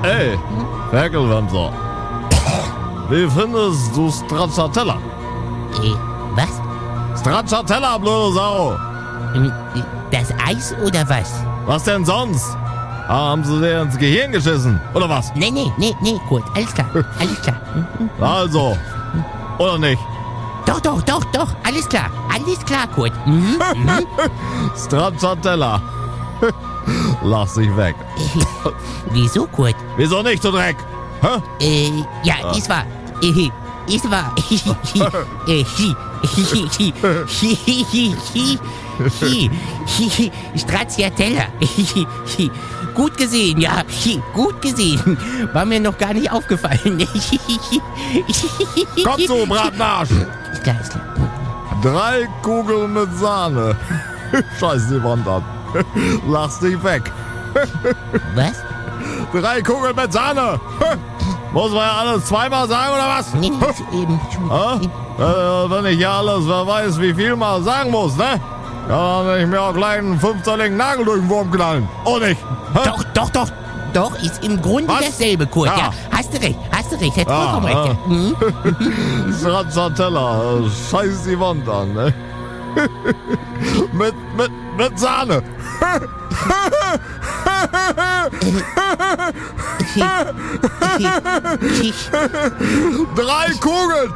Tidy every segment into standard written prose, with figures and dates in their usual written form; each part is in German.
Ey, Ferkelwämser. Wie findest du Stracciatella? Was? Stracciatella, blöde Sau. Das Eis oder was? Was denn sonst? Haben sie dir ins Gehirn geschissen, oder was? Nee, Kurt, alles klar, alles klar. Also, oder nicht? Doch, alles klar, Kurt. Stracciatella. Lass dich weg. Wieso, Kurt? Wieso nicht, du Dreck? Hä? Ja, ist wahr. Stracciatella. Gut gesehen, ja. Gut gesehen. War mir noch gar nicht aufgefallen. Komm zu, Bratenarsch. Ist klar. 3 Kugeln mit Sahne. Scheiß die Wand an. Lass dich weg. Was? 3 Kugeln mit Sahne. Muss man ja alles zweimal sagen, oder was? Nee, eben. Wenn ich ja alles, wer weiß, wie viel mal sagen muss, ne? Kann ich mir auch gleich einen 15-jährigen Nagel durch den Wurm knallen. Oh nicht? Doch, ist im Grunde Was? dasselbe, Kurt. Ja, hast du recht. Hättest vollkommen recht. Ja. Stracciatella, scheiß die Wand an, ne? mit Sahne. 3 Kugeln.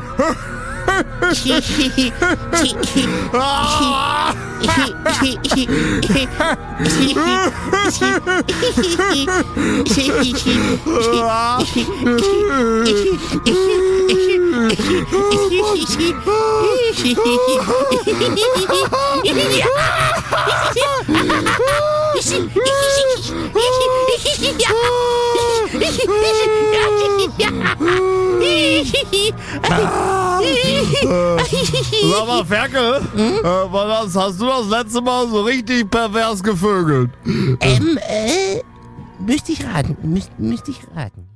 Sag mal, Ferkel, wann hast du das letzte Mal so richtig pervers gevögelt? Müsste ich raten.